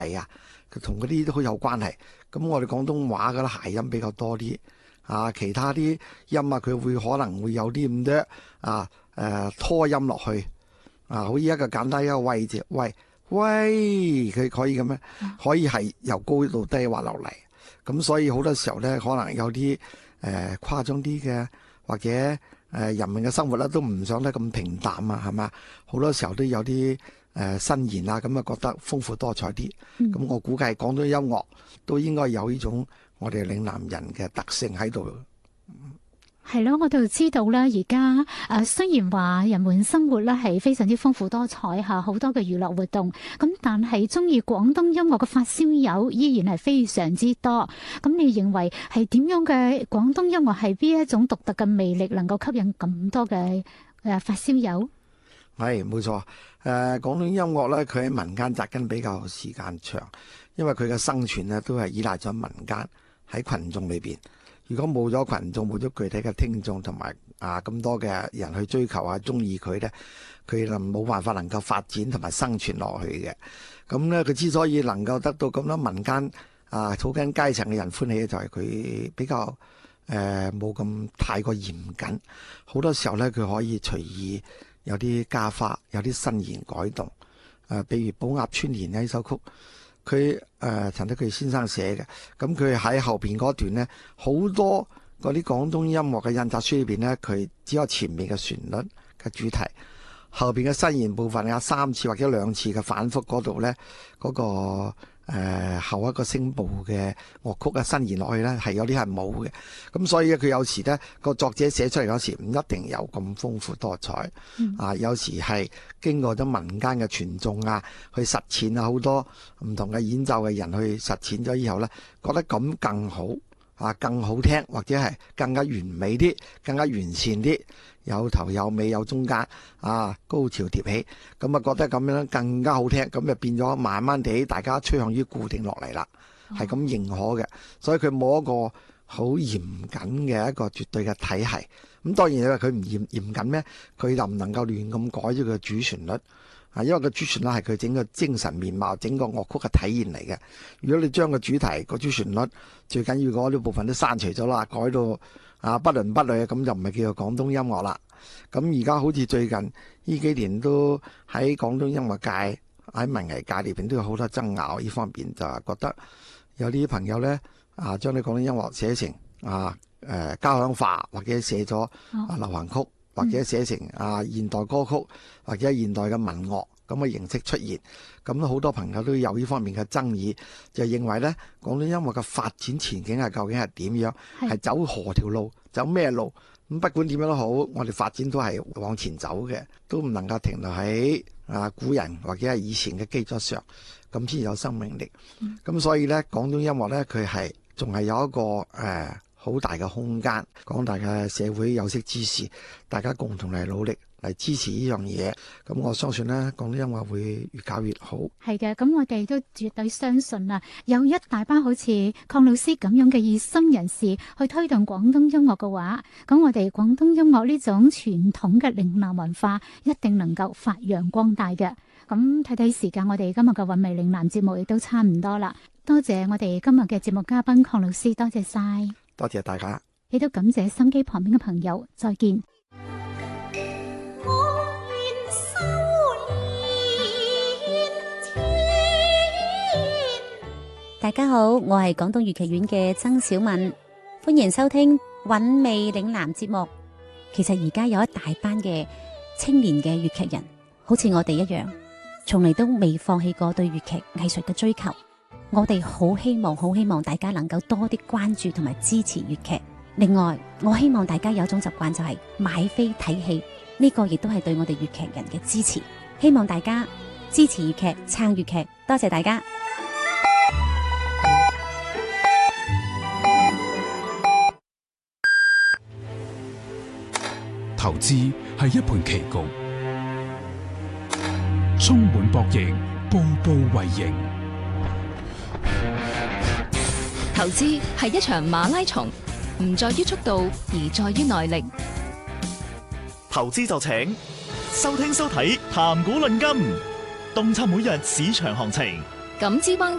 係啊，佢同嗰啲都好有關係。咁我哋廣東話嗰啲諧音比較多啲啊，其他啲音啊，佢會可能會有啲咁多啊拖音落去啊，好似一個簡單一個喂字，喂，佢可以咁樣，可以係由高到低滑落嚟。咁所以好多時候咧，可能有啲誇張啲嘅，或者人民嘅生活咧都唔想得咁平淡啊，係嘛？好多時候都有啲新言啊，咁啊覺得豐富多彩啲。咁我估計廣東音樂都應該有呢種我哋嶺南人嘅特性喺度。 係咯，我哋知道咧，而家雖然話人們生活咧係非常之豐富多彩嚇，好多嘅娛樂活動，咁但係中意廣東音樂嘅發燒友依然係非常之多。咁你認為係點樣嘅廣東音樂係邊一種獨特嘅魅力，能夠吸引咁多嘅發燒友？ 係冇錯，廣東音樂咧，佢喺民間紮根比較時間長，因為佢嘅生存咧都係依賴咗民間喺群眾裏邊。如果冇咗群眾，冇咗具體嘅聽眾同埋咁多嘅人去追求中意佢咧，佢就冇辦法能夠發展同埋生存落去嘅。咁咧，佢之所以能夠得到咁多民間草根階層嘅人歡喜，就係佢比較冇咁太過嚴謹。好多時候咧，佢可以隨意有啲加花，有啲新言改動。比如《寶鴨春年》呢首曲。佢陳德貴先生寫嘅，咁佢喺後邊嗰段呢，好多嗰啲廣東音樂嘅印刷書裏邊呢，佢只有前面嘅旋律嘅主題，後邊嘅新言部分有3次或者2次嘅反覆嗰度呢，嗰個後一個聲部嘅樂曲嘅新言落去呢，係有啲係冇嘅。咁所以佢有時呢個作者寫出嚟嗰時唔一定有咁豐富多彩。有時係經過咗民間嘅傳頌去實踐好多唔同嘅演奏嘅人去實踐咗以後呢，覺得咁更好更好聽，或者係更加完美啲，更加完善啲，有頭有尾有中間高潮迭起，咁覺得咁樣更加好聽，咁就變咗慢慢地大家趨向於固定落嚟啦，係咁認可嘅。所以佢冇一個好嚴謹嘅一個絕對嘅體系。咁當然你話佢唔嚴謹咩？佢就唔能夠亂咁改咗佢嘅主旋律。因為個主旋律係佢整個精神面貌、整個樂曲嘅體現嚟嘅。如果你將個主題、個主旋律最緊要嗰啲部分都刪除咗啦，改到不倫不類，咁就唔係叫做廣東音樂啦。咁而家好似最近呢幾年都喺廣東音樂界、喺文藝界裏邊都有好多爭拗，呢方面就係覺得有啲朋友呢將啲廣東音樂寫成交響化，或者寫咗流行曲。或者寫成現代歌曲，或者現代嘅民樂咁嘅形式出現，咁好多朋友都有呢方面嘅爭議，就認為呢廣東音樂嘅發展前景係究竟係點樣，係走何條路，走咩路？咁不管點樣都好，我哋發展都係往前走嘅，都唔能夠停留喺古人或者係以前嘅基礎上，咁先有生命力。咁所以呢，廣東音樂呢，佢係仲係有一個好大嘅空間，廣大嘅社會有識之士，大家共同嚟努力嚟支持呢樣嘢。咁我相信呢，廣東音樂會越搞越好。 係嘅，咁我哋都絕對相信有一大班好似鄺老師咁樣嘅熱心人士去推動廣東音樂嘅話，咁我哋廣東音樂呢種傳統嘅嶺南文化一定能夠發揚光大嘅。咁睇時間，我哋今日嘅韻味嶺南節目亦都差唔多啦。多謝我哋今日嘅節目嘉賓鄺老師，多謝晒。 多謝大家， 亦都感謝心機旁邊嘅朋友，再見。 大家好，我係廣東粵劇院嘅曾小敏，歡迎收聽韻味嶺南節目。其實而家有一大班嘅青年嘅粵劇人，好似我哋一樣，從嚟都未放棄過對粵劇藝術嘅追求。我哋好希望大家能夠多啲關注同埋支持粵劇。另外，我希望大家有一種習慣，就係買飛睇戲，呢個亦都係對我哋粵劇人嘅支持。希望大家支持粵劇，撐粵劇，多謝大家。 投資係一盤棋局，充滿博弈，步步為營。 投資係一場馬拉松，唔在於速度，而在於耐力。 投資就請收聽收睇談股論金，洞察每日市場行情， 錦之灣